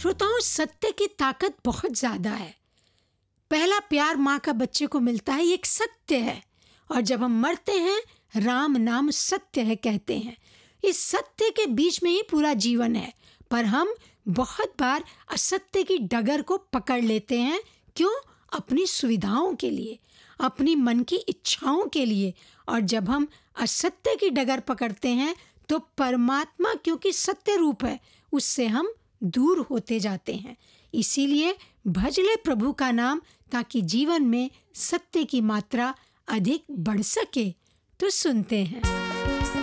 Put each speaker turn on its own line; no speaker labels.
श्रोताओं, सत्य की ताकत बहुत ज्यादा है। पहला प्यार माँ का बच्चे को मिलता है, ये एक सत्य है। और जब हम मरते हैं, राम नाम सत्य है कहते हैं। इस सत्य के बीच में ही पूरा जीवन है। पर हम बहुत बार असत्य की डगर को पकड़ लेते हैं। क्यों? अपनी सुविधाओं के लिए, अपनी मन की इच्छाओं के लिए। और जब हम असत्य की डगर पकड़ते हैं तो परमात्मा, क्योंकि सत्य रूप है, उससे हम दूर होते जाते हैं। इसीलिए भज ले प्रभु का नाम, ताकि जीवन में सत्य की मात्रा अधिक बढ़ सके। तो सुनते हैं।